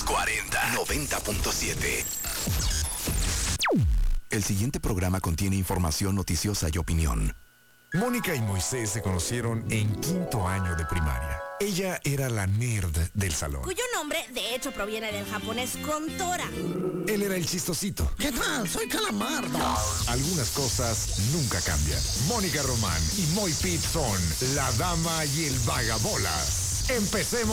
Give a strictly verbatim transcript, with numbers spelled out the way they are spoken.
cuarenta, noventa punto siete. El siguiente programa contiene información noticiosa y opinión. Mónica y Moisés se conocieron en quinto año de primaria. Ella era la nerd del salón. Cuyo nombre, de hecho, proviene del japonés Kontora. Él era el chistosito. ¿Qué tal? Soy Calamardo. Algunas cosas nunca cambian. Mónica Román y Moy Pitt son la dama y el vagabolas. Empecemos.